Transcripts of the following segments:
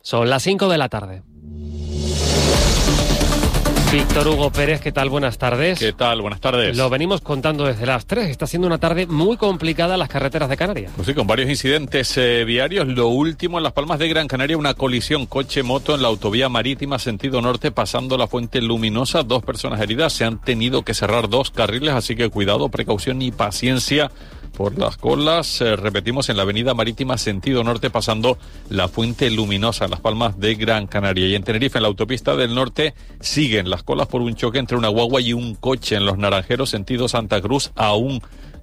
Son las 5 de la tarde. Víctor Hugo Pérez, ¿qué tal? Buenas tardes. ¿Qué tal? Buenas tardes. Lo venimos contando desde las 3. Está siendo una tarde muy complicada en las carreteras de Canarias. Pues sí, con varios incidentes viarios. Lo último en Las Palmas de Gran Canaria, una colisión coche-moto en la autovía marítima sentido norte pasando la Fuente Luminosa. 2 personas heridas. Se han tenido que cerrar 2 carriles, así que cuidado, precaución y paciencia por las colas. Repetimos, en la avenida marítima sentido norte pasando la Fuente Luminosa, Las Palmas de Gran Canaria. Y en Tenerife, en la autopista del norte, siguen las colas por un choque entre una guagua y un coche en Los Naranjeros sentido Santa Cruz. Aún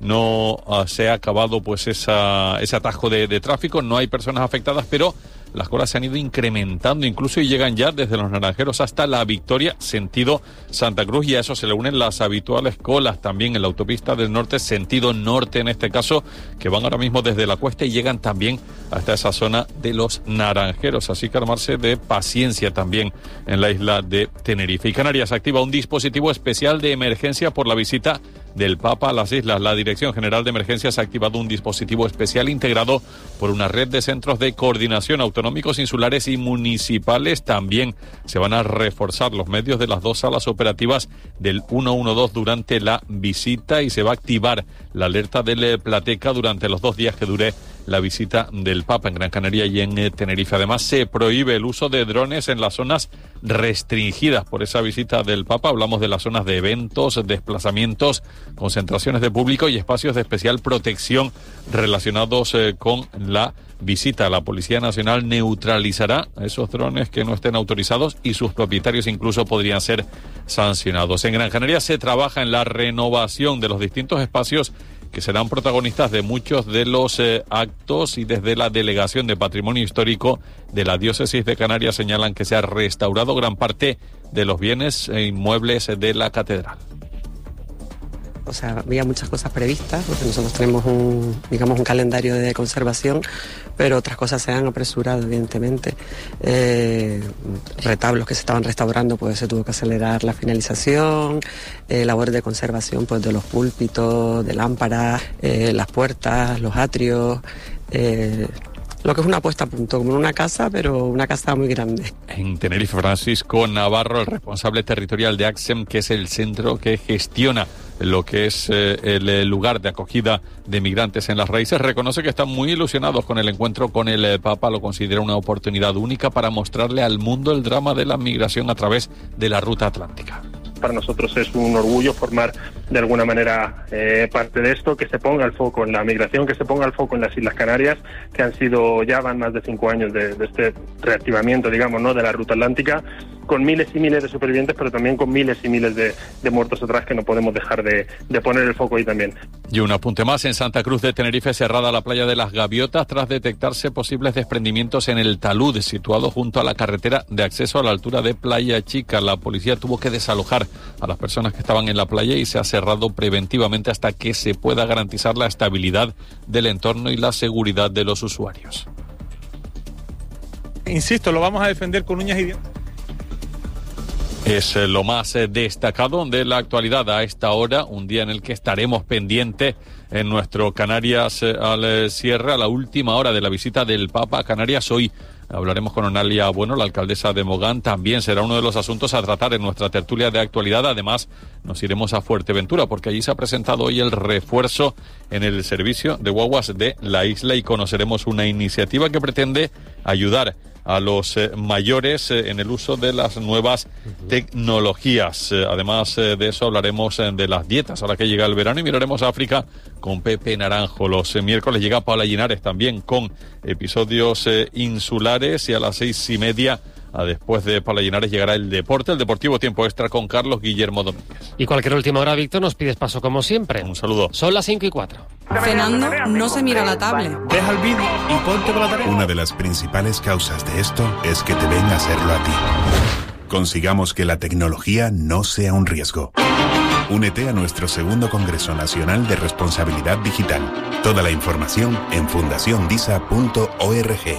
no se ha acabado pues ese atajo de tráfico. No hay personas afectadas, pero las colas se han ido incrementando incluso y llegan ya desde Los Naranjeros hasta La Victoria, sentido Santa Cruz, y a eso se le unen las habituales colas también en la autopista del norte, sentido norte en este caso, que van ahora mismo desde la Cuesta y llegan también hasta esa zona de Los Naranjeros, así que armarse de paciencia también en la isla de Tenerife. Y Canarias activa un dispositivo especial de emergencia por la visita del Papa a las islas. La Dirección General de Emergencias ha activado un dispositivo especial integrado por una red de centros de coordinación autonómicos, insulares y municipales. También se van a reforzar los medios de las 2 salas operativas del 112 durante la visita y se va a activar la alerta del Plateca durante los 2 días que dure la visita del Papa en Gran Canaria y en Tenerife. Además, se prohíbe el uso de drones en las zonas restringidas por esa visita del Papa. Hablamos de las zonas de eventos, desplazamientos, concentraciones de público y espacios de especial protección relacionados con la visita. La Policía Nacional neutralizará esos drones que no estén autorizados y sus propietarios incluso podrían ser sancionados. En Gran Canaria se trabaja en la renovación de los distintos espacios que serán protagonistas de muchos de los actos, y desde la Delegación de Patrimonio Histórico de la Diócesis de Canarias señalan que se ha restaurado gran parte de los bienes e inmuebles de la catedral. O sea, había muchas cosas previstas, porque nosotros tenemos un calendario de conservación, pero otras cosas se han apresurado, evidentemente. Retablos que se estaban restaurando, pues se tuvo que acelerar la finalización, labores de conservación pues de los púlpitos, de lámparas, las puertas, los atrios, lo que es una puesta a punto, como en una casa, pero una casa muy grande. En Tenerife, Francisco Navarro, el responsable territorial de ACSEM, que es el centro que gestiona lo que es el lugar de acogida de migrantes en las raíces, reconoce que están muy ilusionados con el encuentro con el Papa. Lo considera una oportunidad única para mostrarle al mundo el drama de la migración a través de la ruta atlántica. Para nosotros es un orgullo formar de alguna manera parte de esto, que se ponga el foco en la migración, que se ponga el foco en las Islas Canarias, que ya van más de 5 años de este reactivamiento, digamos, ¿no?, de la ruta atlántica, con miles y miles de supervivientes, pero también con miles y miles de muertos atrás, que no podemos dejar de poner el foco ahí también. Y un apunte más: en Santa Cruz de Tenerife, cerrada la playa de las Gaviotas tras detectarse posibles desprendimientos en el talud situado junto a la carretera de acceso a la altura de Playa Chica. La policía tuvo que desalojar a las personas que estaban en la playa y se ha cerrado preventivamente hasta que se pueda garantizar la estabilidad del entorno y la seguridad de los usuarios. Insisto, lo vamos a defender con uñas y dientes. Es lo más destacado de la actualidad a esta hora, un día en el que estaremos pendientes en nuestro Canarias al cierre, a la última hora de la visita del Papa a Canarias. Hoy hablaremos con Onalia Bueno, la alcaldesa de Mogán. También será uno de los asuntos a tratar en nuestra tertulia de actualidad. Además, nos iremos a Fuerteventura, porque allí se ha presentado hoy el refuerzo en el servicio de guaguas de la isla y conoceremos una iniciativa que pretende ayudar a los mayores en el uso de las nuevas tecnologías. Además de eso hablaremos de las dietas ahora que llega el verano y miraremos a África con Pepe Naranjo. Los miércoles llega Paula Llinares también con episodios insulares, y a las 6:30, después de Paula Llinares, llegará el deporte, el Deportivo Tiempo Extra con Carlos Guillermo Domínguez. Y cualquier última hora, Víctor, nos pides paso como siempre. Un saludo. Son las 5:04. Cenando no se mira la tablet. Deja el vídeo y ponte con la tarea. Una de las principales causas de esto es que te ven a hacerlo a ti. Consigamos que la tecnología no sea un riesgo. Únete a nuestro segundo Congreso Nacional de Responsabilidad Digital. Toda la información en fundaciondisa.org.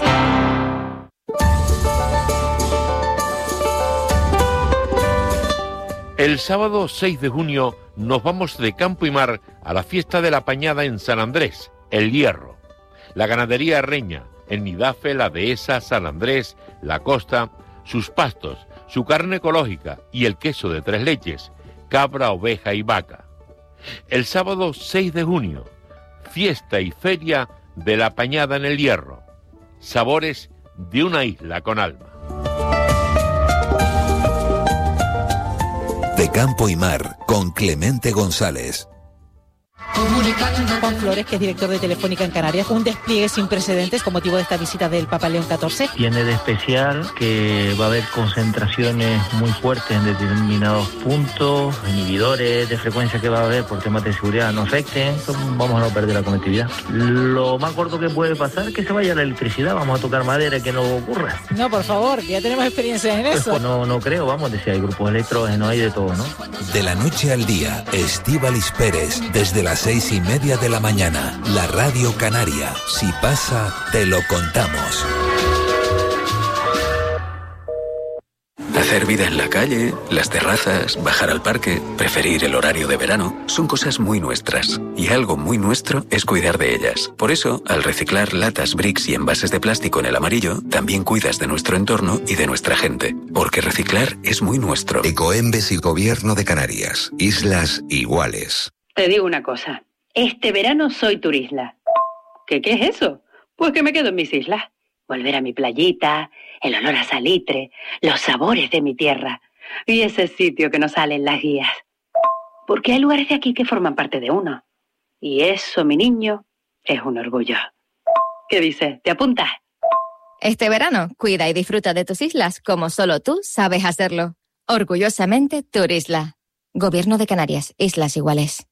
El sábado 6 de junio nos vamos de campo y mar a la fiesta de la Pañada en San Andrés, El Hierro. La ganadería reña, En Nidafe, La Dehesa, San Andrés, La Costa, sus pastos, su carne ecológica y el queso de 3 leches, cabra, oveja y vaca. El sábado 6 de junio, fiesta y feria de la Pañada en el Hierro. Sabores de una isla con alma. De Campo y Mar, con Clemente González. Juan Flores, que es director de Telefónica en Canarias, un despliegue sin precedentes con motivo de esta visita del Papa León XIV. Tiene de especial que va a haber concentraciones muy fuertes en determinados puntos, inhibidores de frecuencia que va a haber por temas de seguridad no afecten, vamos a no perder la conectividad. Lo más corto que puede pasar es que se vaya la electricidad, vamos a tocar madera que no ocurra. No, por favor, ya tenemos experiencia en eso. Pues no creo, vamos, decía, hay grupos electrógenos, hay de todo, ¿no? De la noche al día, Estíbaliz Pérez, desde las 6:30 de la mañana, la Radio Canaria. Si pasa, te lo contamos. Hacer vida en la calle, las terrazas, bajar al parque, preferir el horario de verano, son cosas muy nuestras. Y algo muy nuestro es cuidar de ellas. Por eso, al reciclar latas, bricks y envases de plástico en el amarillo, también cuidas de nuestro entorno y de nuestra gente. Porque reciclar es muy nuestro. Ecoembes y Gobierno de Canarias. Islas iguales. Te digo una cosa. Este verano soy turisla. ¿Qué es eso? Pues que me quedo en mis islas. Volver a mi playita, el olor a salitre, los sabores de mi tierra y ese sitio que nos sale en las guías. Porque hay lugares de aquí que forman parte de uno. Y eso, mi niño, es un orgullo. ¿Qué dices? ¿Te apuntas? Este verano, cuida y disfruta de tus islas como solo tú sabes hacerlo. Orgullosamente, Turisla. Gobierno de Canarias, Islas Iguales.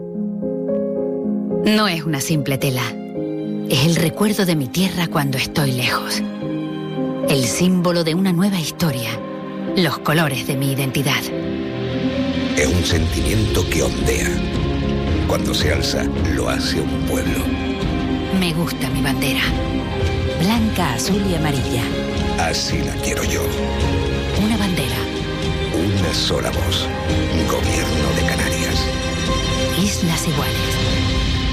No es una simple tela. Es el recuerdo de mi tierra cuando estoy lejos. El símbolo de una nueva historia. Los colores de mi identidad. Es un sentimiento que ondea. Cuando se alza, lo hace un pueblo. Me gusta mi bandera. Blanca, azul y amarilla. Así la quiero yo. Una bandera. Una sola voz. Gobierno de Canarias. Islas Iguales.